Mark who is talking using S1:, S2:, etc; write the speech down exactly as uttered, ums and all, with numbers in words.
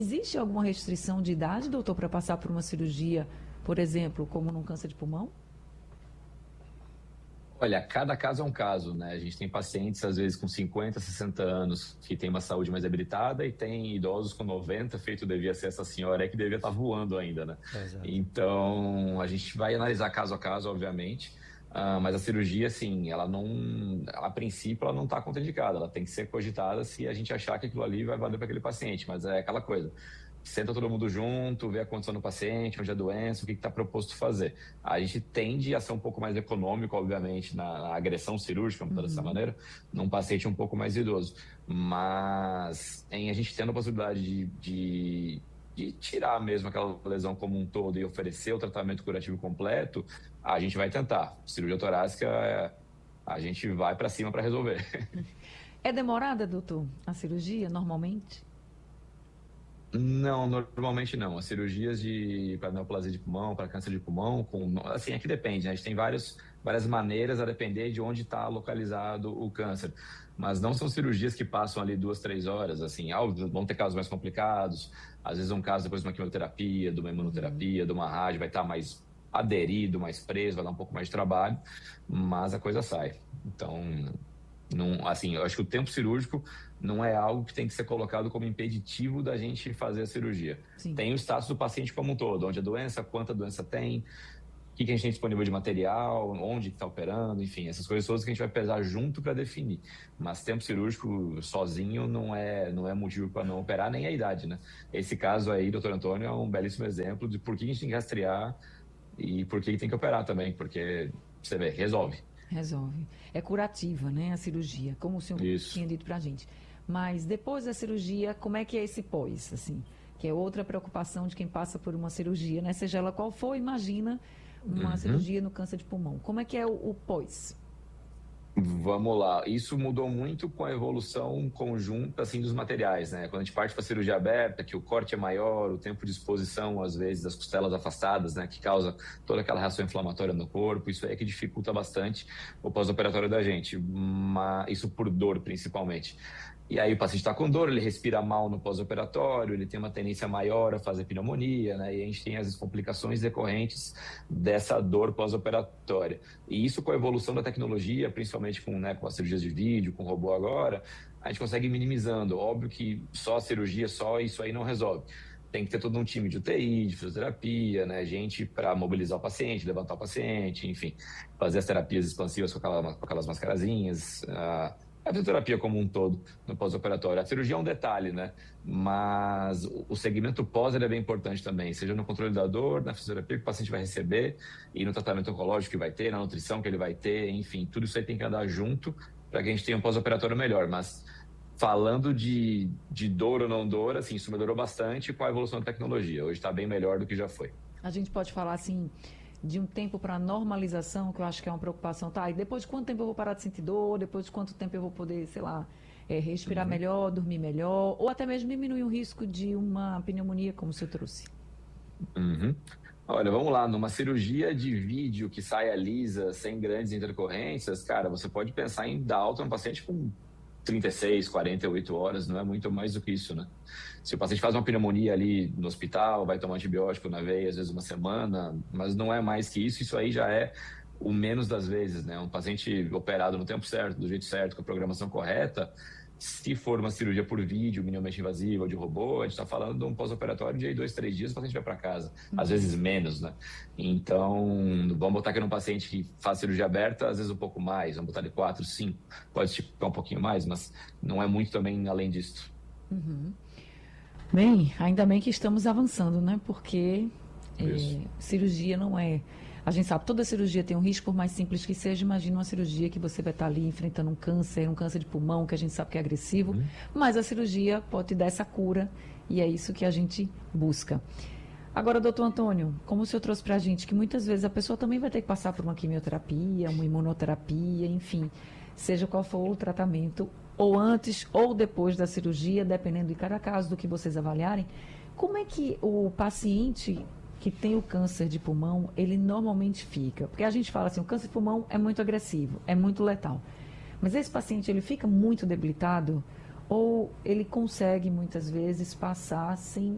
S1: Existe alguma restrição de idade, doutor, para passar por uma cirurgia, por exemplo, como num câncer de pulmão?
S2: Olha, cada caso é um caso, né? A gente tem pacientes, às vezes, com cinquenta, sessenta anos, que tem uma saúde mais debilitada, e tem idosos com noventa, feito devia ser essa senhora aí que devia estar voando ainda, né?
S3: Exato.
S2: Então, a gente vai analisar caso a caso, obviamente, ah, mas a cirurgia, assim, ela não, a princípio, ela não está contraindicada, ela tem que ser cogitada se a gente achar que aquilo ali vai valer para aquele paciente, mas é aquela coisa. Senta todo mundo junto, vê a condição do paciente, onde é a doença, o que está proposto fazer. A gente tende a ser um pouco mais econômico, obviamente, na, na agressão cirúrgica, vamos dizer dessa
S1: Uhum.
S2: maneira, num paciente um pouco mais idoso. Mas em a gente tendo a possibilidade de, de, de tirar mesmo aquela lesão como um todo e oferecer o tratamento curativo completo, a gente vai tentar. Cirurgia torácica, é, a gente vai para cima para resolver.
S1: É demorada, doutor, a cirurgia, normalmente?
S2: Não, normalmente não. As cirurgias de para neoplasia de pulmão, para câncer de pulmão, com, assim, aqui depende, né? A gente tem vários, várias maneiras a depender de onde está localizado o câncer. Mas não são cirurgias que passam ali duas, três horas, assim, óbvio, vão ter casos mais complicados. Às vezes um caso depois de uma quimioterapia, de uma
S1: Uhum.
S2: imunoterapia, de uma rádio, vai estar mais aderido, mais preso, vai dar um pouco mais de trabalho, mas a coisa sai. Então, não, assim, eu acho que o tempo cirúrgico não é algo que tem que ser colocado como impeditivo da gente fazer a cirurgia.
S1: Sim.
S2: Tem o status do paciente como um todo, onde a doença, quanta doença tem, o que que a gente tem disponível de material, onde está operando, enfim, essas coisas todas que a gente vai pesar junto para definir. Mas tempo cirúrgico sozinho não é, não é motivo para não operar, nem a idade, né? Esse caso aí, doutor Antônio, é um belíssimo exemplo de por que a gente tem que rastrear e por que tem que operar também, porque você vê, resolve.
S1: Resolve. É curativa, né, a cirurgia, como o senhor
S2: Isso.
S1: tinha dito pra gente. Mas depois da cirurgia, como é que é esse pós, assim? Que é outra preocupação de quem passa por uma cirurgia, né? Seja ela qual for, imagina uma
S2: Uhum.
S1: cirurgia no câncer de pulmão. Como é que é o, o pós?
S2: Vamos lá. Isso mudou muito com a evolução conjunta assim dos materiais, né? Quando a gente parte para a cirurgia aberta, que o corte é maior, o tempo de exposição às vezes das costelas afastadas, né, que causa toda aquela reação inflamatória no corpo, isso aí é que dificulta bastante o pós-operatório da gente, mas isso por dor principalmente. E aí o paciente está com dor, ele respira mal no pós-operatório, ele tem uma tendência maior a fazer pneumonia, né? E a gente tem as complicações decorrentes dessa dor pós-operatória. E isso com a evolução da tecnologia, principalmente com, né, com as cirurgias de vídeo, com robô agora, a gente consegue ir minimizando. Óbvio que só a cirurgia, só isso aí não resolve. Tem que ter todo um time de U T I, de fisioterapia, né, gente para mobilizar o paciente, levantar o paciente, enfim, fazer as terapias expansivas com, aquela, com aquelas mascarazinhas, a, a fisioterapia como um todo no pós-operatório. A cirurgia é um detalhe, né? Mas o segmento pós ele é bem importante também, seja no controle da dor, na fisioterapia que o paciente vai receber, e no tratamento oncológico que vai ter, na nutrição que ele vai ter, enfim, tudo isso aí tem que andar junto para que a gente tenha um pós-operatório melhor. Mas falando de, de dor ou não dor, assim, isso melhorou bastante com a evolução da tecnologia. Hoje está bem melhor do que já foi.
S1: A gente pode falar assim de um tempo para normalização, que eu acho que é uma preocupação, tá? E depois de quanto tempo eu vou parar de sentir dor? Depois de quanto tempo eu vou poder, sei lá, é, respirar
S2: Uhum.
S1: melhor, dormir melhor, ou até mesmo diminuir o risco de uma pneumonia, como o senhor trouxe?
S2: Uhum. Olha, vamos lá, numa cirurgia de vídeo que saia lisa, sem grandes intercorrências, cara, você pode pensar em dar alta no paciente com trinta e seis, quarenta e oito horas, não é muito mais do que isso, né? Se o paciente faz uma pneumonia ali no hospital, vai tomar antibiótico na veia, às vezes uma semana, mas não é mais que isso, isso aí já é o menos das vezes, né? Um paciente operado no tempo certo, do jeito certo, com a programação correta, se for uma cirurgia por vídeo, minimamente invasiva ou de robô, a gente está falando de um pós-operatório de aí, dois, três dias, o paciente vai para casa. Às vezes menos, né? Então, vamos botar aqui num paciente que faz cirurgia aberta, às vezes um pouco mais, vamos botar de quatro, cinco, pode esticar um pouquinho mais, mas não é muito também além disso.
S1: Bem, ainda bem que estamos avançando, né? Porque
S2: Isso.
S1: é, cirurgia não é. A gente sabe, toda cirurgia tem um risco, por mais simples que seja. Imagina uma cirurgia que você vai estar ali enfrentando um câncer, um câncer de pulmão, que a gente sabe que é agressivo,
S2: Uhum.
S1: mas a cirurgia pode te dar essa cura e é isso que a gente busca. Agora, doutor Antônio, como o senhor trouxe para a gente, que muitas vezes a pessoa também vai ter que passar por uma quimioterapia, uma imunoterapia, enfim, seja qual for o tratamento, ou antes ou depois da cirurgia, dependendo de cada caso do que vocês avaliarem, como é que o paciente que tem o câncer de pulmão, ele normalmente fica? Porque a gente fala assim, o câncer de pulmão é muito agressivo, é muito letal. Mas esse paciente, ele fica muito debilitado ou ele consegue muitas vezes passar sem